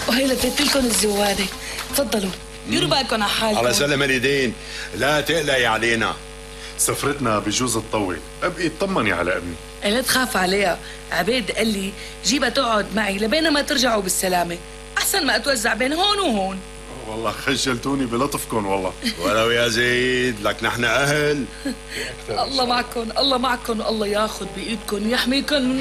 وهي لفت لكم الزوادة. تفضلوا ديروا بالكم على حالكم. على سلم اليدين، لا تقلقي علينا. سفرتنا بجوز تطول، ابقي اطمني على ابني. لا تخاف عليها. عبيد قال لي جيبها تقعد معي لبين ما ترجعوا بالسلامة، أحسن ما أتوزع بين هون وهون. والله خجلتوني بلطفكم والله. ولو يا زيد لك نحن أهل. الله معكم، الله معكم، الله ياخذ بإيدكم يحميكم